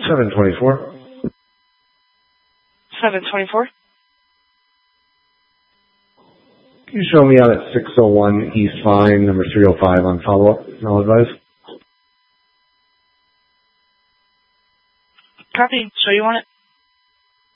724. 724. Can you show me out at 601 East Vine, number 305 on follow-up? I'll advise. Copy. So you want it?